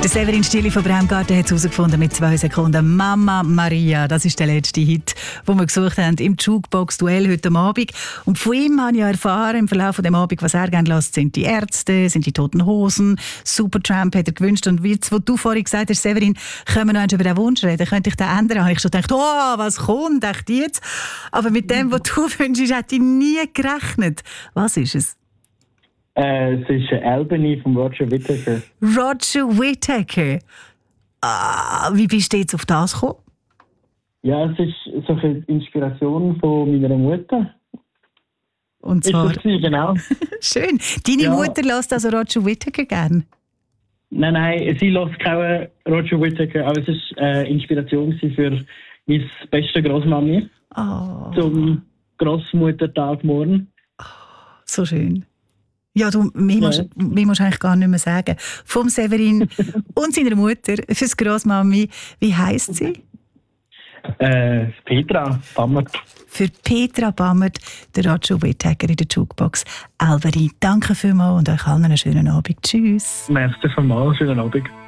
Der Severin Stili von Bremgarten hat es herausgefunden mit 2 Sekunden. Mama Maria, das ist der letzte Hit, den wir gesucht haben im Jukebox-Duell heute Abend. Und von ihm habe ich erfahren im Verlauf des Abends, was er gerne lässt, sind die Ärzte, sind die Toten Hosen, Supertramp hat er gewünscht. Und wie du vorhin gesagt hast, Severin, können wir noch über den Wunsch reden? Könnte ich den ändern? Habe ich schon gedacht, oh, was kommt, echt jetzt? Aber mit dem, was du wünschst, hätte ich nie gerechnet. Was ist es? Es ist Albany von Roger Whittaker. Roger Whittaker. Wie bist du jetzt auf das gekommen? Ja, es ist so eine Inspiration von meiner Mutter. Und zwar? Ist das genau. Schön. Deine Mutter lässt also Roger Whittaker gern? Nein, sie lässt keinen Roger Whittaker, aber es war Inspiration für meine beste Großmami zum Großmuttertag morgen. So schön. Ja, mir musst du eigentlich gar nicht mehr sagen. Vom Severin und seiner Mutter fürs Grossmami. Wie heisst sie? Petra Bammert. Für Petra Bammert, der Roger Whittaker in der Jukebox. Albany, danke vielmals und euch allen einen schönen Abend. Tschüss. Merci vielmals, schönen Abend.